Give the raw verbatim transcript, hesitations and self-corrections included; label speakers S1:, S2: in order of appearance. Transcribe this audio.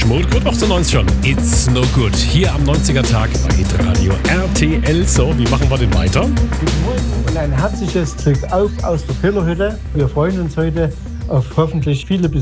S1: Depeche Mode, auch zu neunzig schon. It's no good. Hier am neunziger-Tag bei Hitradio R T L. So, wie machen wir denn weiter?
S2: Guten Morgen und ein herzliches Glück auf aus der Pillerhütte. Wir freuen uns heute auf hoffentlich viele Besucher.